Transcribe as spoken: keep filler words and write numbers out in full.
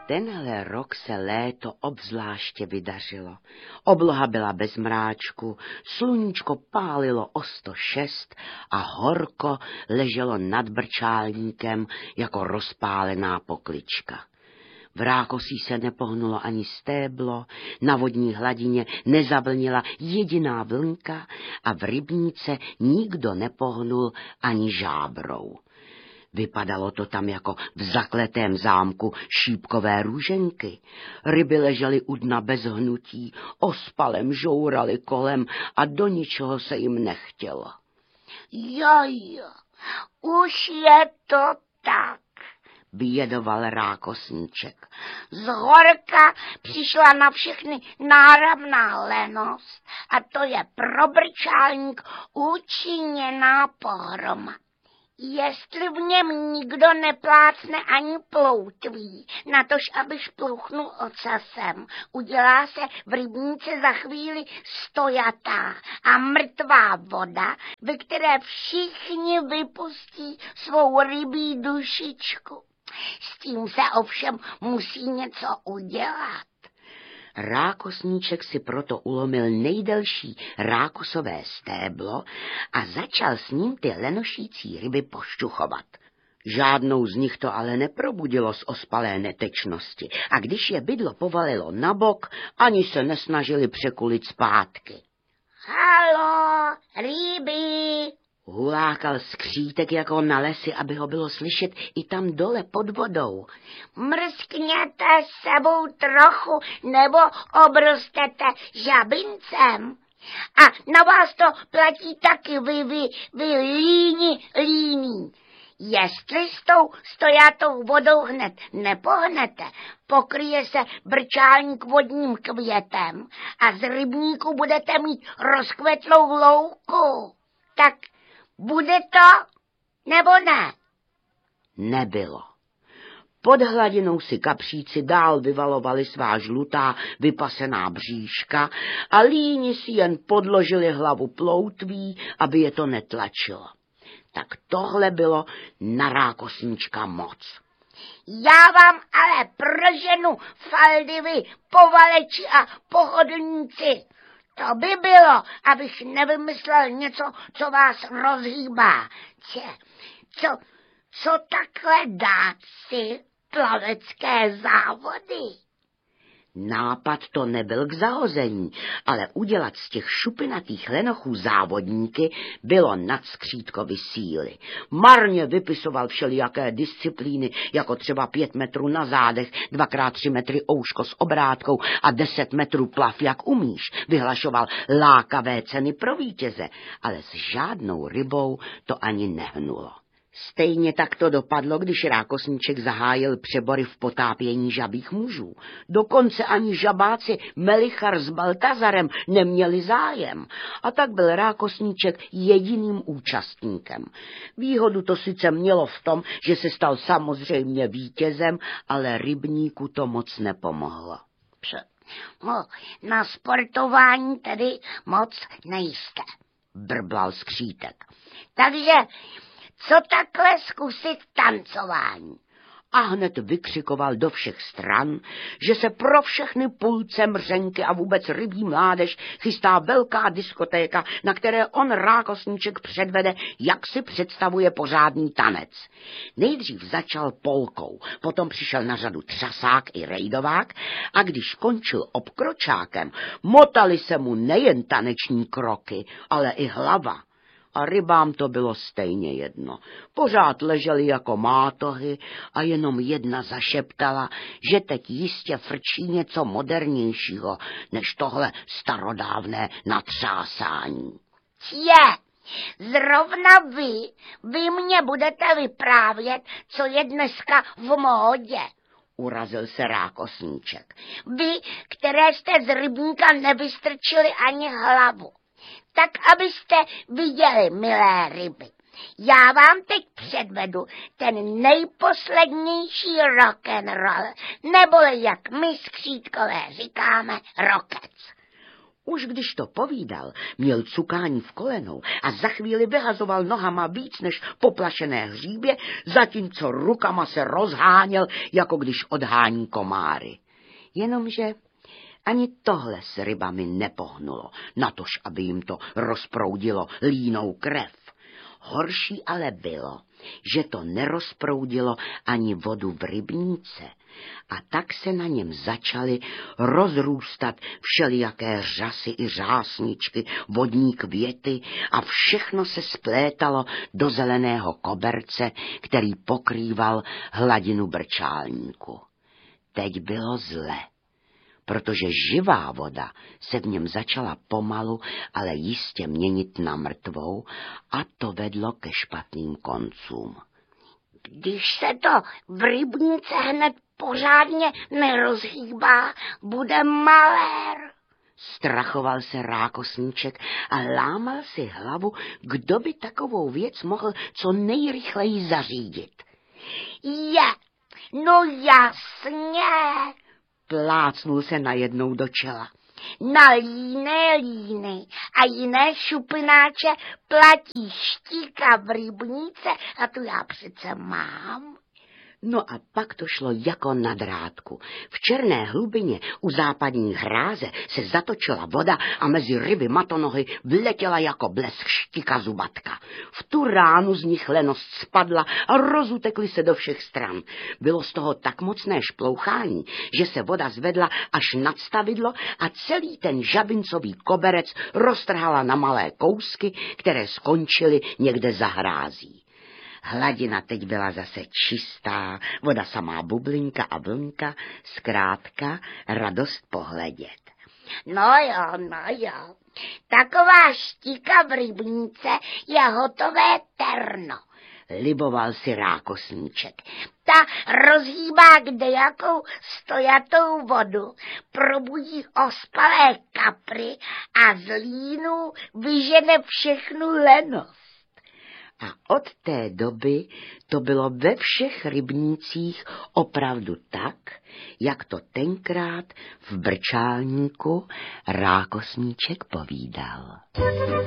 Tenhle rok se léto obzvláště vydařilo. Obloha byla bez mráčku, sluníčko pálilo o sto šest a horko leželo nad brčálníkem jako rozpálená poklička. V rákosí se nepohnulo ani stéblo, na vodní hladině nezavlnila jediná vlnka a v rybníce nikdo nepohnul ani žábrou. Vypadalo to tam jako v zakletém zámku šípkové růženky. Ryby ležely u dna bez hnutí, ospalem žourali kolem a do ničeho se jim nechtělo. Jojo, už je to tak, bědoval rákosníček. Z horka přišla na všechny náramná lenost a to je pro brčálník učiněná pohroma. Jestli v něm nikdo neplácne ani ploutví, natož aby šplouchnul ocasem, udělá se v rybníce za chvíli stojatá a mrtvá voda, ve které všichni vypustí svou rybí dušičku. S tím se ovšem musí něco udělat. Rákosníček si proto ulomil nejdelší rákosové stéblo a začal s ním ty lenošící ryby pošťuchovat. Žádnou z nich to ale neprobudilo z ospalé netečnosti a když je bydlo povalilo na bok, ani se nesnažili překulit zpátky. Halo, ryby! Hulákal skřítek jako na lesy, aby ho bylo slyšet i tam dole pod vodou. Mrskněte sebou trochu, nebo obrostete žabincem. A na vás to platí taky vy, vy, vy líni, líní. Jestli s tou stojatou vodou hned nepohnete, pokryje se brčálník vodním květem a z rybníku budete mít rozkvetlou louku. Tak bude to, nebo ne? Nebylo. Pod hladinou si kapříci dál vyvalovali svá žlutá vypasená bříška a líni si jen podložili hlavu ploutví, aby je to netlačilo. Tak tohle bylo na rákosníčka moc. Já vám ale proženu faldivy, povaleči a pohodlníci. To by bylo, abych nevymyslel něco, co vás rozhýbá. Če, co, co takhle dát si plavecké závody? Nápad to nebyl k zahození, ale udělat z těch šupinatých lenochů závodníky bylo nad skřítkovi síly. Marně vypisoval všelijaké disciplíny, jako třeba pět metrů na zádech, dvakrát tři metry ouško s obrátkou a deset metrů plav, jak umíš. Vyhlašoval lákavé ceny pro vítěze, ale s žádnou rybou to ani nehnulo. Stejně tak to dopadlo, když rákosníček zahájil přebory v potápění žabých mužů. Dokonce ani žabáci Melichar s Baltazarem neměli zájem. A tak byl rákosníček jediným účastníkem. Výhodu to sice mělo v tom, že se stal samozřejmě vítězem, ale rybníku to moc nepomohlo. No, na sportování tedy moc nejste, brblal skřítek. Takže co takhle zkusit tancování? A hned vykřikoval do všech stran, že se pro všechny pulce, mřenky a vůbec rybí mládež chystá velká diskotéka, na které on rákosníček předvede, jak si představuje pořádný tanec. Nejdřív začal polkou, potom přišel na řadu třasák i rejdovák a když končil obkročákem, motali se mu nejen taneční kroky, ale i hlava. A rybám to bylo stejně jedno. Pořád leželi jako mátohy a jenom jedna zašeptala, že teď jistě frčí něco modernějšího, než tohle starodávné natřásání. Je, zrovna vy, vy mě budete vyprávět, co je dneska v módě. Urazil se rákosníček. Vy, které jste z rybníka nevystrčili ani hlavu. Tak abyste viděli, milé ryby. Já vám teď předvedu ten nejposlednější rock'n'roll, neboli jak my skřítkové říkáme, rokec. Už když to povídal, měl cukání v kolenou a za chvíli vyhazoval nohama víc než poplašené hříbě, zatímco rukama se rozháněl, jako když odhání komáry. Jenomže ani tohle s rybami nepohnulo, natož aby jim to rozproudilo línou krev. Horší ale bylo, že to nerozproudilo ani vodu v rybníce, a tak se na něm začaly rozrůstat všelijaké řasy i řásničky, vodní květy a všechno se splétalo do zeleného koberce, který pokrýval hladinu brčálníku. Teď bylo zle, protože živá voda se v něm začala pomalu, ale jistě měnit na mrtvou, a to vedlo ke špatným koncům. Když se to v rybníce hned pořádně nerozhýbá, bude malér. Strachoval se Rákosníček a lámal si hlavu, kdo by takovou věc mohl co nejrychleji zařídit. Je, no jasně, plácnul se najednou do čela. Na líné líny a jiné šupináče platí štíka v rybníce a tu já přece mám. No a pak to šlo jako na drátku. V černé hlubině u západní hráze se zatočila voda a mezi ryby matonohy vletěla jako blesk štika zubatka. V tu ránu z nich lenost spadla a rozutekly se do všech stran. Bylo z toho tak mocné šplouchání, že se voda zvedla až nad stavidlo a celý ten žabincový koberec roztrhala na malé kousky, které skončily někde za hrází. Hladina teď byla zase čistá, voda samá bublinka a vlnka, zkrátka radost pohledět. No jo, no jo, taková štika v rybníce je hotové terno, liboval si Rákosníček. Ta rozhýbá kdejakou stojatou vodu, probudí ospalé kapry a z línu vyžene všechnu lenost. A od té doby to bylo ve všech rybnících opravdu tak, jak to tenkrát v brčálníku Rákosníček povídal.